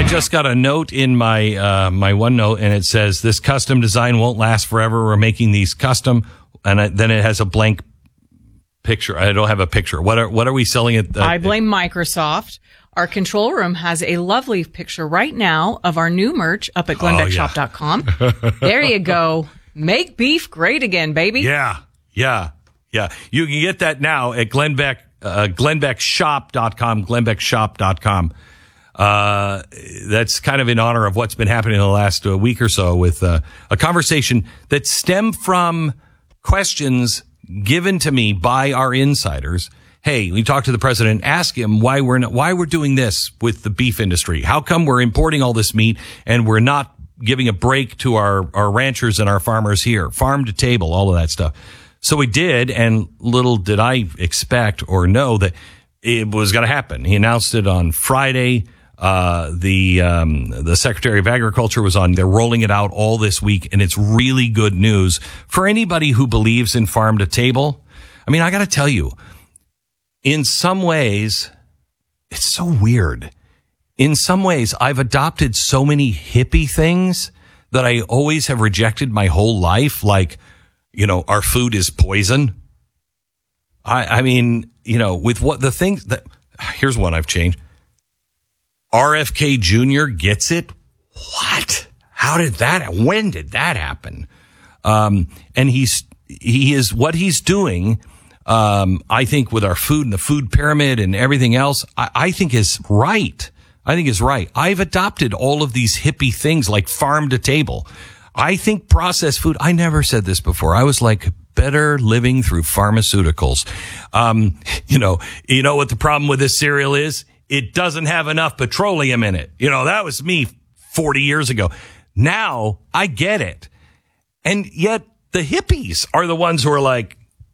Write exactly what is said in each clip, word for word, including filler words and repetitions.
just got a note in my uh, my OneNote, and it says, this custom design won't last forever. We're making these custom. And I, then it has a blank picture. I don't have a picture. What are, what are we selling at? The, I blame Microsoft. Our control room has a lovely picture right now of our new merch up at glenn beck shop dot com. Oh, yeah. There you go. Make beef great again, baby. Yeah, yeah, yeah. You can get that now at Glenn Beck, uh, glenn beck shop dot com, glenn beck shop dot com. Uh, that's kind of in honor of what's been happening in the last uh, week or so with uh, a conversation that stemmed from questions given to me by our insiders. Hey, we talked to the president, ask him why we're not, why we're doing this with the beef industry. How come we're importing all this meat and we're not giving a break to our, our ranchers and our farmers here, farm to table, all of that stuff. So we did, and little did I expect or know that it was going to happen. He announced it on Friday. Uh, the, um, the Secretary of Agriculture was on. They're rolling it out all this week, and it's really good news for anybody who believes in farm to table. I mean, I got to tell you, in some ways, it's so weird. In some ways, I've adopted so many hippie things that I always have rejected my whole life. Like, you know, our food is poison. I, I mean, you know, with what the things that, here's one I've changed. R F K Junior gets it. What? How did that, when did that happen? Um, and he's, he is, what he's doing, um, I think with our food and the food pyramid and everything else, I, I think is right. I think is right. I've adopted all of these hippie things like farm to table. I think processed food, I never said this before. I was like, better living through pharmaceuticals. Um, you know, you know what the problem with this cereal is? It doesn't have enough petroleum in it. You know, that was me forty years ago. Now I get it. And yet the hippies are the ones who are like,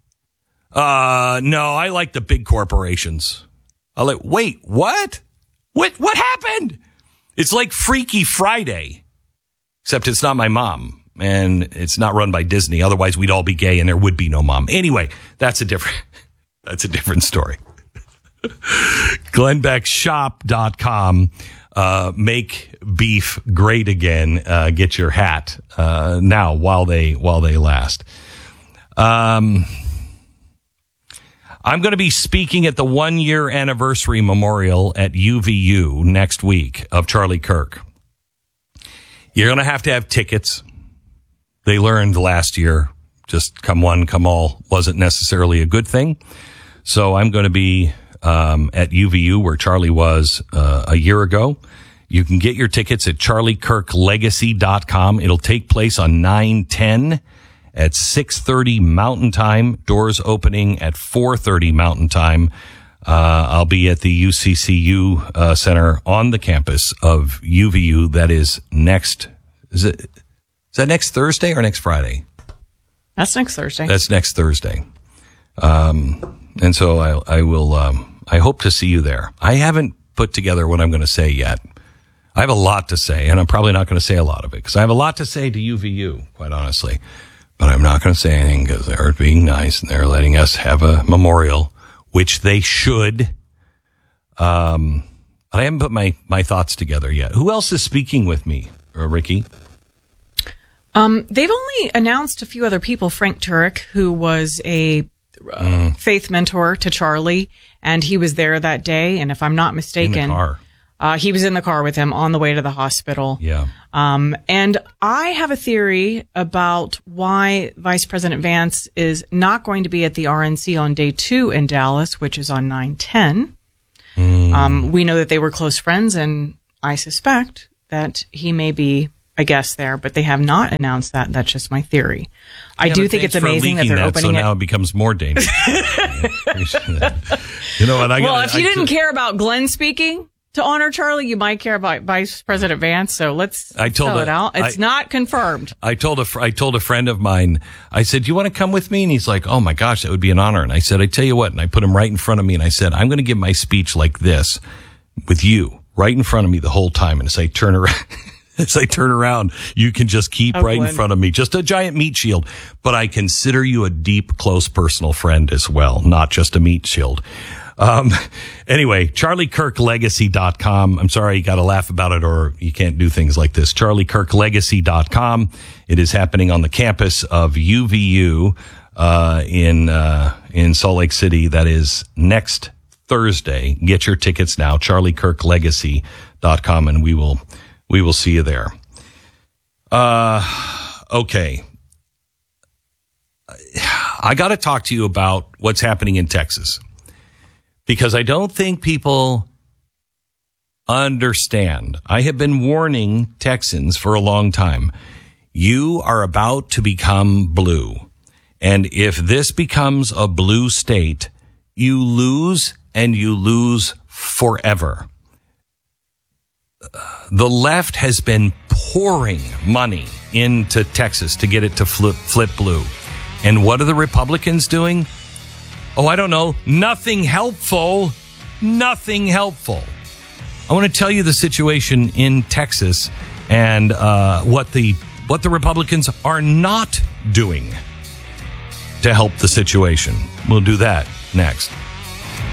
uh, no, I like the big corporations. I'm like, wait, what? What, what happened? It's like Freaky Friday, except it's not my mom and it's not run by Disney. Otherwise we'd all be gay and there would be no mom. Anyway, that's a different, that's a different story. glenn beck shop dot com. Uh, make beef great again. Uh, get your hat, uh, now while they, while they last. Um, I'm going to be speaking at the one year anniversary memorial at U V U next week of Charlie Kirk. You're going to have to have tickets. They learned last year, just come one, come all wasn't necessarily a good thing. So I'm going to be, um, at U V U where Charlie was, uh, a year ago. You can get your tickets at charlie kirk legacy dot com. It'll take place on nine ten at six thirty Mountain Time. Doors opening at four thirty Mountain Time. Uh, I'll be at the U C C U uh, Center on the campus of U V U. That is next, is it, is that next Thursday or next Friday? That's next Thursday. That's next Thursday. Um, and so I, I will, um, I hope to see you there. I haven't put together what I'm going to say yet. I have a lot to say, and I'm probably not going to say a lot of it because I have a lot to say to U V U, quite honestly. But I'm not going to say anything because they're being nice and they're letting us have a memorial, which they should. Um, I haven't put my, my thoughts together yet. Who else is speaking with me, uh, Ricky? Um, they've only announced a few other people. Frank Turek, who was a uh, mm. faith mentor to Charlie, and he was there that day. And if I'm not mistaken, in the car. Uh, he was in the car with him on the way to the hospital. Yeah. Um, and I have a theory about why Vice President Vance is not going to be at the R N C on day two in Dallas, which is on nine ten. Mm. Um, we know that they were close friends, and I suspect that he may be a guest there, but they have not announced that. That's just my theory. I yeah, do think it's amazing that they're that, opening so it. now it becomes more dangerous. You know what? I well, gotta, if you I didn't t- care about Glenn speaking to honor Charlie, you might care about Vice President Vance. So let's I told spell a, it out. It's I, not confirmed. I told a I told a friend of mine. I said, "Do you want to come with me?" And he's like, "Oh my gosh, that would be an honor." And I said, "I tell you what." And I put him right in front of me, and I said, "I'm going to give my speech like this, with you right in front of me the whole time." And as I turn around, as I turn around, you can just keep oh, right Glenn. in front of me, just a giant meat shield. But I consider you a deep, close, personal friend as well, not just a meat shield. Um, anyway, charlie kirk legacy dot com. I'm sorry, you got to laugh about it or you can't do things like this. charlie kirk legacy dot com. It is happening on the campus of U V U, uh, in, uh, in Salt Lake City. That is next Thursday. Get your tickets now, charlie kirk legacy dot com, and we will, we will see you there. Uh, okay. I got to talk to you about what's happening in Texas, because I don't think people understand. I have been warning Texans for a long time. You are about to become blue. And if this becomes a blue state, you lose and you lose forever. The left has been pouring money into Texas to get it to flip, flip blue. And what are the Republicans doing? Oh, I don't know. Nothing helpful. Nothing helpful. I want to tell you the situation in Texas and uh, what the what the Republicans are not doing to help the situation. We'll do that next.